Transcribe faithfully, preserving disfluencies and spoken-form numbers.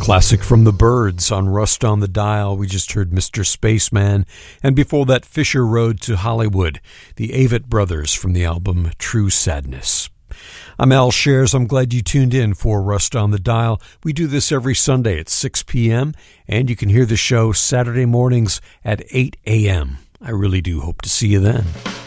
Classic from the Byrds on Rust on the Dial. We just heard Mister Spaceman, and before that, Fisher Road to Hollywood, the Avett Brothers from the album True Sadness. I'm Al Shares. I'm glad you tuned in for Rust on the Dial. We do this every Sunday at six p.m., and you can hear the show Saturday mornings at eight a.m. I really do hope to see you then.